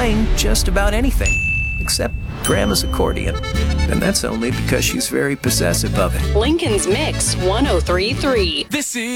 trying just about anything, except Grandma's accordion. And that's only because she's very possessive of it. Lincoln's Mix 1033. This is